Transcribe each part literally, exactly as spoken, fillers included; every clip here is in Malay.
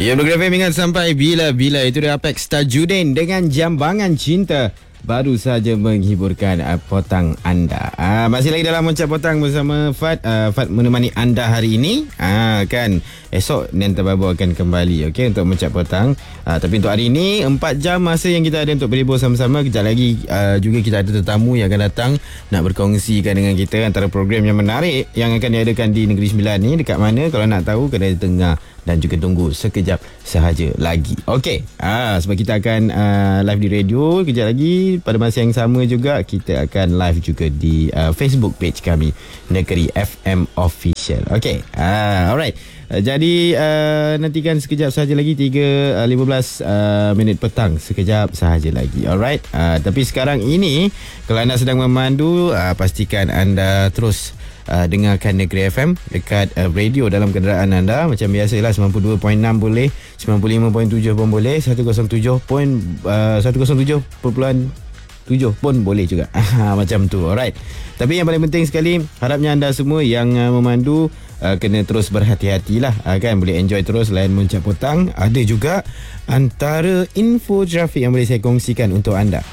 Ya, Blog F M ingat sampai bila-bila. Itu dia Apex Tajudin dengan Jambangan Cinta. Baru saja menghiburkan uh, potang anda. Uh, masih lagi dalam Moncap Potang bersama Fad. Uh, Fad menemani anda hari ini. Uh, kan esok Nenta Babu akan kembali, okey, untuk Moncap Potang. Uh, tapi untuk hari ini empat jam masa yang kita ada untuk berhibur sama-sama. Kejap lagi uh, juga kita ada tetamu yang akan datang nak berkongsikan dengan kita antara program yang menarik yang akan diadakan di Negeri Sembilan ni. Dekat mana? Kalau nak tahu, kena dengar dan juga tunggu sekejap sahaja lagi. Okey, ah, sebab kita akan uh, live di radio kejap lagi. Pada masa yang sama juga kita akan live juga di uh, Facebook page kami, Negeri F M Official. Okey, ah, alright. Uh, jadi uh, nantikan sekejap sahaja lagi, tiga lima belas uh, minit petang, sekejap sahaja lagi. Alright. Uh, tapi sekarang ini kalau anda sedang memandu, uh, pastikan anda terus Uh, dengarkan Negeri F M dekat uh, radio dalam kenderaan anda. Macam biasalah, sembilan puluh dua perpuluhan enam boleh, sembilan puluh lima perpuluhan tujuh pun boleh, seratus tujuh perpuluhan tujuh pun boleh juga. Macam tu. Alright. Tapi yang paling penting sekali, harapnya anda semua yang uh, memandu uh, kena terus berhati-hatilah, uh, kan. Boleh enjoy terus layan Moncap Potang. Ada juga antara info trafik yang boleh saya kongsikan untuk anda.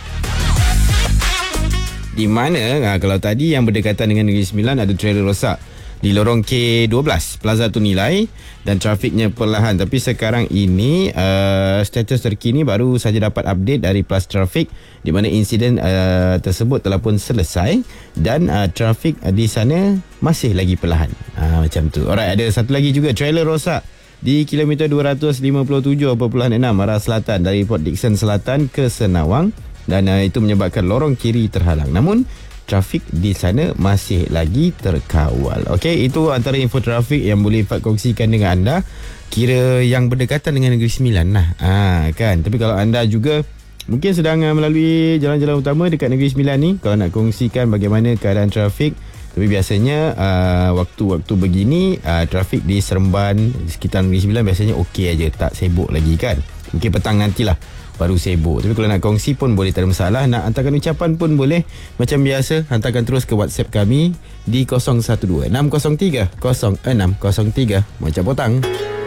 Di mana ha, kalau tadi yang berdekatan dengan Negeri Sembilan ada trailer rosak di lorong K dua belas Plaza Tun Nilai dan trafiknya perlahan. Tapi sekarang ini uh, status terkini baru saja dapat update dari Plus Traffic, di mana insiden uh, tersebut telah pun selesai dan uh, trafik uh, di sana masih lagi perlahan. Uh, macam tu. Alright, ada satu lagi juga trailer rosak di kilometer dua ratus lima puluh tujuh perpuluhan enam arah selatan dari Port Dickson Selatan ke Senawang. Dan uh, itu menyebabkan lorong kiri terhalang. Namun trafik di sana masih lagi terkawal. Okey, itu antara info trafik yang boleh Fad kongsikan dengan anda, kira yang berdekatan dengan Negeri Sembilan lah. Ha, kan. Tapi kalau anda juga mungkin sedang uh, melalui jalan-jalan utama dekat Negeri Sembilan ni, kalau nak kongsikan bagaimana keadaan trafik. Tapi biasanya uh, waktu-waktu begini uh, trafik di Seremban, di sekitar Negeri Sembilan biasanya okey aja, tak sibuk lagi, kan. Mungkin petang nantilah baru sibuk. Tapi kalau nak kongsi pun boleh, tak ada masalah. Nak hantarkan ucapan pun boleh. Macam biasa, hantarkan terus ke WhatsApp kami di kosong satu dua enam kosong tiga kosong enam kosong tiga. Moncap Potang.